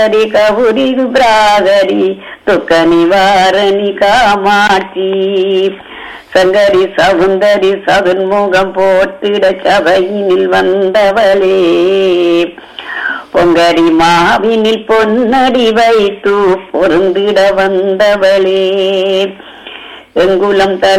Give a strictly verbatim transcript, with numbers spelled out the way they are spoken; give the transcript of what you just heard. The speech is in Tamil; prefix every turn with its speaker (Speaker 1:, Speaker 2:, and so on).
Speaker 1: ஹரி கவுரி பிராகரி துக்க நிவாரணி காமாட்சி சங்கரி சவுந்தரி சதுன்முகம் போற்றிட சபையினில் வந்தவளே பொங்கரி மாவினில் பொன்னடி வைத்து பொருந்திட வந்தவளே எங்குலம் தலை